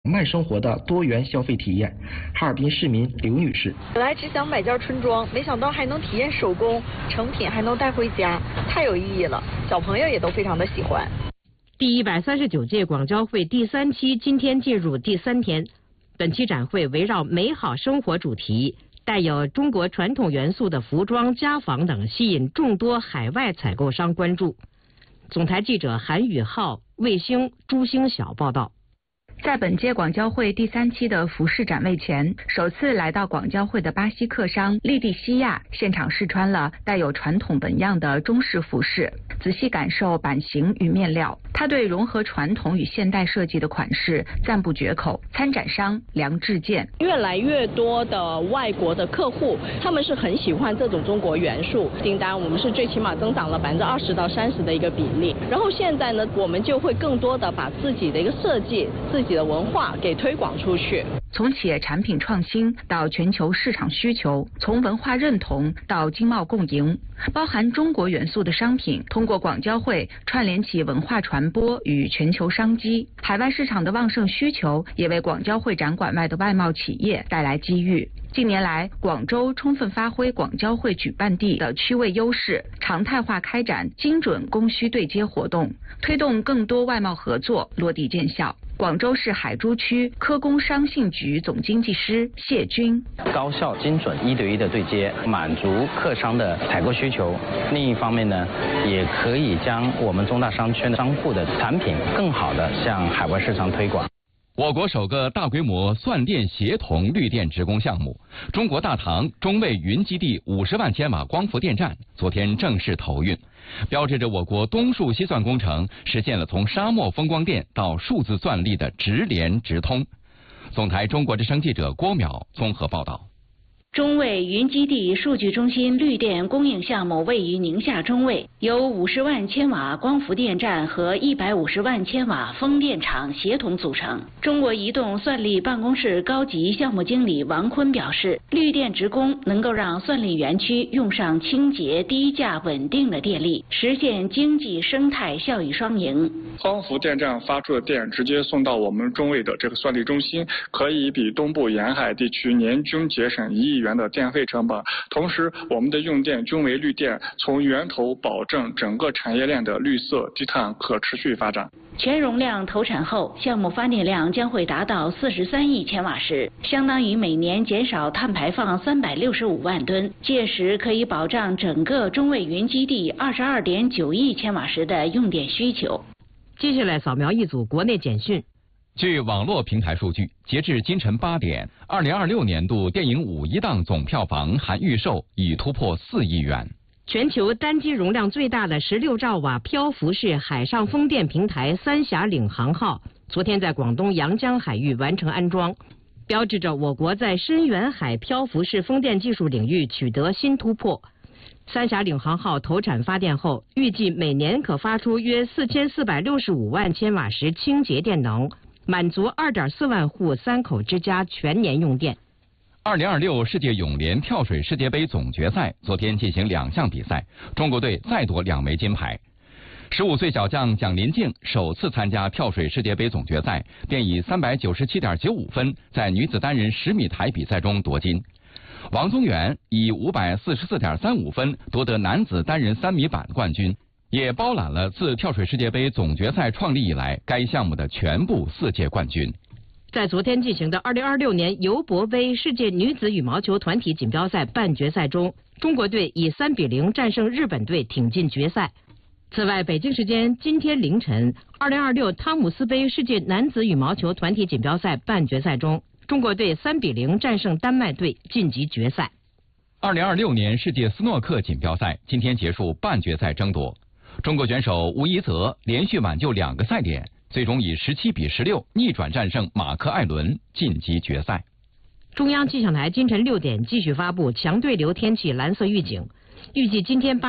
慢生活的多元消费体验。哈尔滨市民刘女士： 本来只想买件春装，没想到还能体验手工，成品还能带回家，太有意义了。小朋友也都非常的喜欢。 第139届广交会第3期今天进入第3天，本期展会围绕美好生活主题，带有中国传统元素的服装、家纺等吸引众多海外采购商关注。总台记者韩宇浩、卫星、朱星晓报道。 在本届广交会第3期的服饰展位前，首次来到广交会的巴西客商利蒂西亚现场试穿了带有传统纹样的中式服饰，仔细感受版型与面料。他对融合传统与现代设计的款式赞不绝口。参展商梁志健： 越来越多的外国的客户，他们是很喜欢这种中国元素，订单我们是最起码增长了20%到30%的一个比例。然后现在呢，我们就会更多的把自己的一个设计、自己的文化给推广出去。 从企业产品创新到全球市场需求，从文化认同到经贸共赢，包含中国元素的商品通过广交会串联起文化传播与全球商机。海外市场的旺盛需求也为广交会展馆外的外贸企业带来机遇。近年来，广州充分发挥广交会举办地的区位优势，常态化开展精准供需对接活动，推动更多外贸合作落地见效。广州市海珠区科工商信局总经济师谢军： 高效、精准、1对1的对接，满足客商的采购需求。另一方面呢，也可以将我们中大商圈的商户的产品更好的向海外市场推广。 我国首个大规模算电协同绿电职工项目——中国大唐中卫云基地50万千瓦光伏电站昨天正式投运，标志着我国东数西算工程实现了从沙漠风光电到数字算力的直联直通。总台中国之声记者郭淼综合报道。 中卫云基地数据中心绿电供应项目位于宁夏中卫，由50万千瓦光伏电站和150万千瓦风电场协同组成。中国移动算力办公室高级项目经理王坤表示，绿电职工能够让算力园区用上清洁、低价、稳定的电力，实现经济生态效益双赢。 光伏电站发出的电直接送到我们中卫的这个算力中心，可以比东部沿海地区年均节省1亿元的电费成本。同时，我们的用电均为绿电，从源头保证整个产业链的绿色、低碳、可持续发展。 全容量投产后，项目发电量将会达到43亿千瓦时，相当于每年减少碳排放365万吨。届时可以保障整个中卫云基地22.9亿千瓦时的用电需求。 接下来扫描一组国内简讯。 据网络平台数据，截至今晨8点，2026年度电影五一档总票房含预售已突破4亿元。 全球单机容量最大的16兆瓦漂浮式海上风电平台三峡领航号昨天在广东阳江海域完成安装，标志着我国在深远海漂浮式风电技术领域取得新突破。三峡领航号投产发电后，预计每年可发出约4465万千瓦时清洁电能，满足2.4万户3口之家全年用电。 2026世界泳联跳水世界杯总决赛昨天进行2项比赛，中国队再夺2枚金牌。15岁小将蒋林静首次参加跳水世界杯总决赛，便以397.95分在女子单人10米台比赛中夺金。王宗源以544.35分夺得男子单人3米板冠军，也包揽了自跳水世界杯总决赛创立以来该项目的全部4届冠军。 在昨天进行的2026年尤伯杯世界女子羽毛球团体锦标赛半决赛中，中国队以3-0战胜日本队挺进决赛。此外，北京时间今天凌晨，2026汤姆斯杯世界男子羽毛球团体锦标赛半决赛中，中国队3-0战胜丹麦队晋级决赛。 2026年世界斯诺克锦标赛今天结束半决赛争夺，中国选手吴一泽连续挽救2个赛点，最终以17-16逆转战胜马克·艾伦晋级决赛。 中央气象台今晨6点继续发布强对流天气蓝色预警，预计今天